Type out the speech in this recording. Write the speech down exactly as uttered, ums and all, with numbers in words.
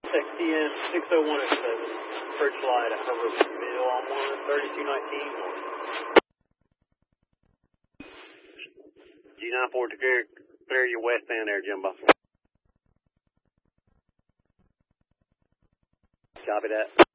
X T N six oh one oh seven, bridge light at Herbertville on one thirty-two nineteen. G nine four to clear, clear your westbound there, Jumbo. Copy that.